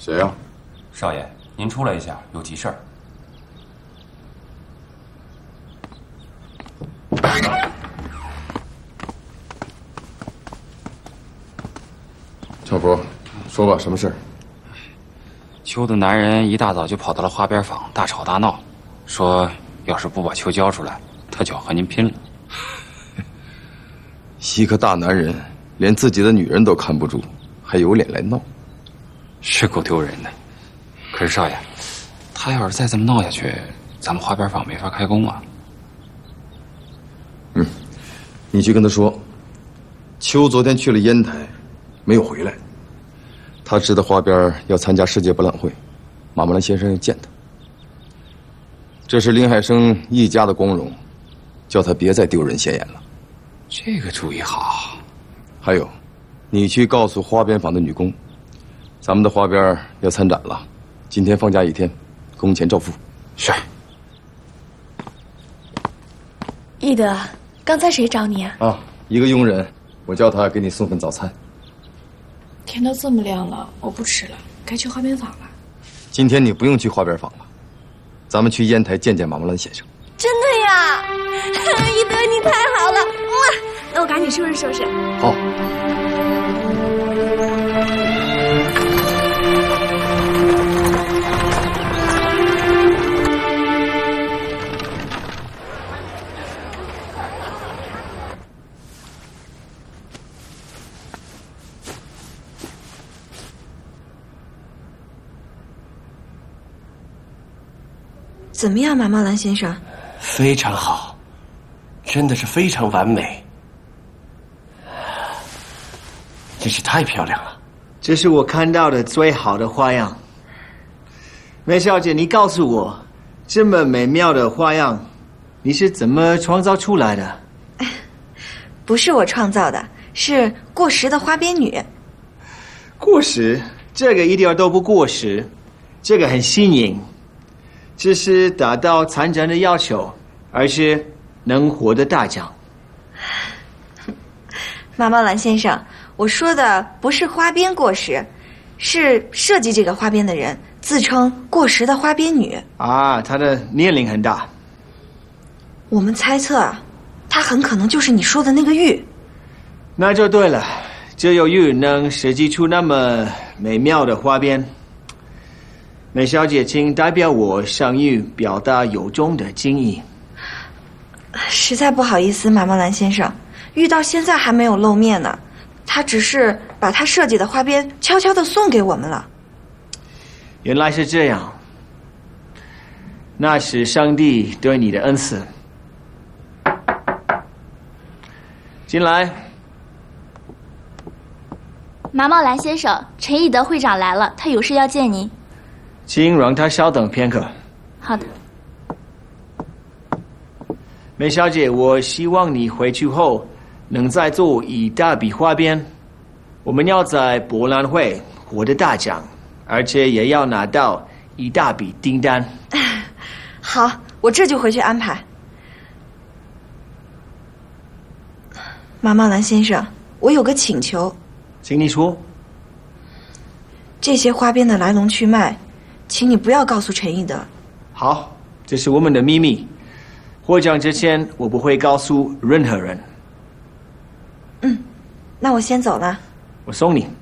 谁呀？ 少爷，您出来一下，有急事儿。 小福，说吧，什么事儿？ 秋的男人一大早就跑到了花边坊，大吵大闹，说要是不把秋交出来，他就要和您拼了。 一个大男人连自己的女人都看不住，还有脸来闹， 是够丢人的。可是少爷，他要是再这么闹下去，咱们花边坊没法开工啊。 你去跟他说，秋昨天去了烟台，没有回来。他知道花边要参加世界博览会，马木兰先生要见他。这是林海生一家的光荣，叫他别再丢人现眼了。 这个主意好。 还有，你去告诉花边坊的女工，咱们的花边要参展了，今天放假一天，工钱照付。 是。 义德，刚才谁找你啊？ 啊，一个佣人，我叫他给你送份早餐。 天都这么亮了，我不吃了，该去花边坊了。 今天你不用去花边坊了，咱们去烟台见见马木兰先生。 真的呀？义德，你太好了！哇，那我赶紧收拾收拾。 好。 怎么样，马茂兰先生？ 非常好，真的是非常完美，真是太漂亮了。 这是我看到的最好的花样。梅小姐，你告诉我，这么美妙的花样，你是怎么创造出来的？ 不是我创造的，是过时的花边女。 过时？这个一点都不过时，这个很新颖。这是达到参展的要求，而是能活的大奖。 马茂兰先生，我说的不是花边过时，是设计这个花边的人自称过时的花边女。 啊，她的年龄很大。 我们猜测，她很可能就是你说的那个玉。 那就对了，只有玉能设计出那么美妙的花边。梅小姐，请代表我向玉表达由衷的敬意。 实在不好意思，马茂兰先生，玉到现在还没有露面呢。他只是把他设计的花边悄悄地送给我们了。 原来是这样，那是上帝对你的恩赐。进来。 马茂兰先生，陈义德会长来了，他有事要见您。 请让他稍等片刻。 好的。 梅小姐，我希望你回去后能再做一大笔花边。我们要在博览会获得大奖，而且也要拿到一大笔订单。 好，我这就回去安排。马茂兰先生，我有个请求。 请你说。 这些花边的来龙去脉，请你不要告诉陈义德。 好，这是我们的秘密。获奖之前，我不会告诉任何人。 那我先走了。 我送你。